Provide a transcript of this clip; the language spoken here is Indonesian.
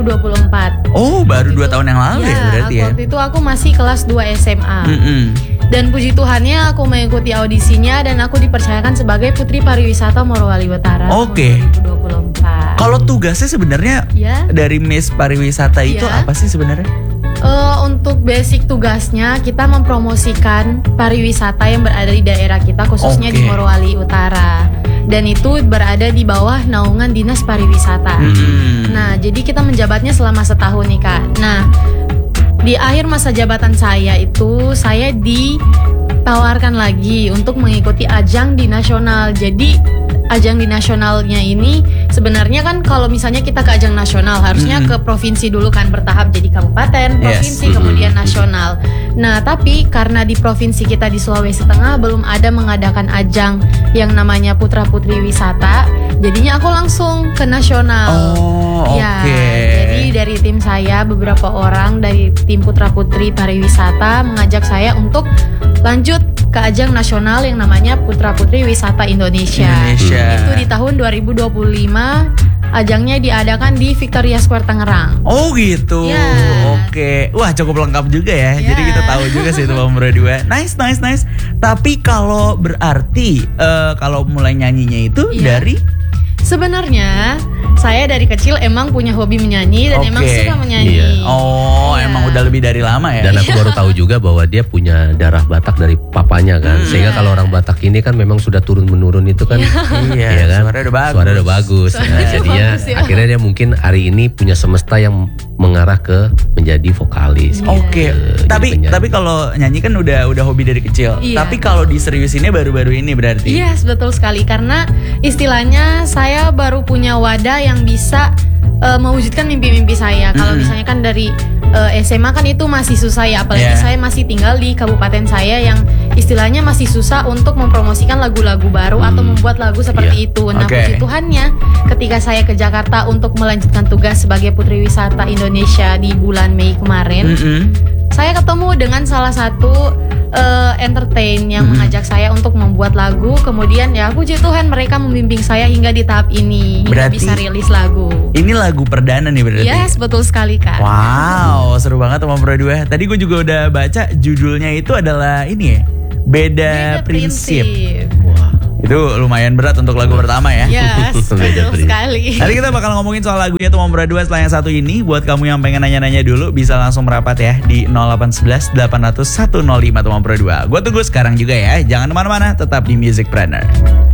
2024. Oh, baru 2 tahun yang lalu ya berarti ya. Waktu itu aku masih kelas 2 SMA. Dan puji Tuhannya aku mengikuti audisinya dan aku dipercayakan sebagai Putri Pariwisata Morowali Utara Oke. 2024. Kalau tugasnya sebenarnya dari Miss Pariwisata itu apa sih sebenarnya? Untuk basic tugasnya kita mempromosikan pariwisata yang berada di daerah kita, khususnya di Morowali Utara. Dan itu berada di bawah naungan Dinas Pariwisata. Nah, jadi kita menjabatnya selama setahun nih Kak. Nah, di akhir masa jabatan saya itu saya ditawarkan lagi untuk mengikuti ajang di nasional. Jadi ajang di nasionalnya ini sebenarnya kan kalau misalnya kita ke ajang nasional harusnya ke provinsi dulu kan, bertahap jadi kabupaten, provinsi, kemudian nasional. Nah tapi karena di provinsi kita di Sulawesi Tengah belum ada mengadakan ajang yang namanya Putra Putri Wisata, jadinya aku langsung ke nasional. Jadi dari tim saya beberapa orang dari tim Putra Putri Pariwisata mengajak saya untuk lanjut ke ajang nasional yang namanya Putra Putri Wisata Indonesia. Itu di tahun 2025, ajangnya diadakan di Victoria Square Tangerang. Oh gitu. Oke. Wah, cukup lengkap juga ya. Jadi kita tahu juga sih itu Mama Berdua. Nice. Tapi kalau berarti kalau mulai nyanyinya itu dari sebenarnya saya dari kecil emang punya hobi menyanyi dan emang suka menyanyi. Emang udah lebih dari lama ya. Dan aku baru tahu juga bahwa dia punya darah Batak dari papanya kan. Sehingga kalau orang Batak ini kan memang sudah turun menurun itu kan. Iya kan? Suara udah bagus. Nah, jadinya akhirnya dia mungkin hari ini punya semesta yang mengarah ke menjadi vokalis. Tapi kalau nyanyi kan udah hobi dari kecil. Tapi kalau diseriusinnya baru-baru ini berarti. Iya, betul sekali, karena istilahnya saya baru punya wadah yang bisa mewujudkan mimpi-mimpi saya. Kalau misalnya kan dari SMA kan itu masih susah ya, apalagi saya masih tinggal di kabupaten saya yang istilahnya masih susah untuk mempromosikan lagu-lagu baru atau membuat lagu seperti itu. Nah, puji Tuhannya ketika saya ke Jakarta untuk melanjutkan tugas sebagai Putri Wisata Indonesia di bulan Mei kemarin, saya ketemu dengan salah satu entertain yang mengajak saya untuk membuat lagu. Kemudian ya puji Tuhan mereka membimbing saya hingga di tahap ini, hingga bisa rilis lagu. Ini lagu perdana nih berarti? Yes, betul sekali Kak. Wow, seru banget Mama Berdua. Tadi gue juga udah baca judulnya itu adalah ini ya, Beda Prinsip. Itu lumayan berat untuk lagu pertama ya. Yes, betul sekali. Nanti kita bakal ngomongin soal lagunya tuh Mama Berdua setelah yang satu ini. Buat kamu yang pengen nanya-nanya dulu bisa langsung merapat ya di 0811 800 105 tuh Mama Berdua. Gue tunggu sekarang juga ya. Jangan kemana-mana, tetap di Musicpreneur.